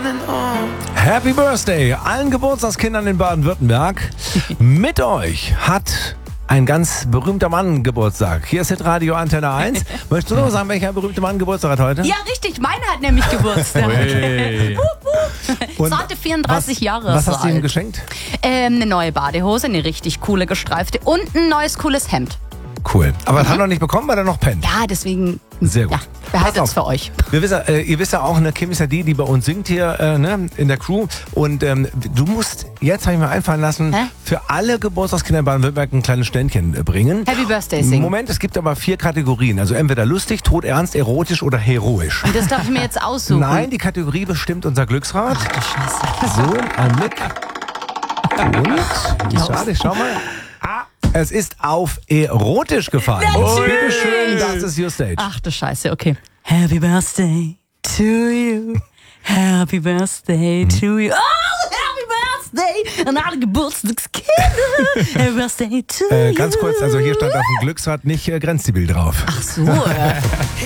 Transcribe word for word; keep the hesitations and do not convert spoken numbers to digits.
Happy Birthday allen Geburtstagskindern in Baden-Württemberg. Mit euch hat ein ganz berühmter Mann Geburtstag. Hier ist Hitradio Antenne eins. Möchtest du noch sagen, welcher berühmte Mann Geburtstag hat heute? Ja, richtig. Meiner hat nämlich Geburtstag. Zarte vierunddreißig was, Jahre. Was hast du ihm alt. geschenkt? Ähm, eine neue Badehose, eine richtig coole gestreifte und ein neues cooles Hemd. Cool. Aber das hat er noch nicht bekommen, weil er noch pennt. Ja, deswegen. Sehr gut. Ja, behaltet Pass es auf. für euch. Wir wissen, äh, ihr wisst ja auch, ne, Kim ist ja die, die bei uns singt hier äh, ne, in der Crew. Und ähm, du musst, jetzt habe ich mir einfallen lassen, Hä? für alle Geburtstagskinder in Baden-Württemberg ein kleines Ständchen äh, bringen. Happy Birthday singen. Moment, es gibt aber vier Kategorien. Also entweder lustig, todernst, erotisch oder heroisch. Und das darf ich mir jetzt aussuchen. Nein, die Kategorie bestimmt unser Glücksrad. Ach du Scheiße. So, ein Blick. Und, wie schade, schau mal. Ah, es ist auf erotisch gefallen. Bitte schön, das ist your stage. Ach du Scheiße, okay. Happy Birthday to you. Happy Birthday to you. Oh, Happy Birthday an alle Geburtstagskinder. Happy Birthday to Äh, you. ganz kurz, also hier stand auf dem Glücksrad nicht äh, Grenzzibil drauf. Ach so.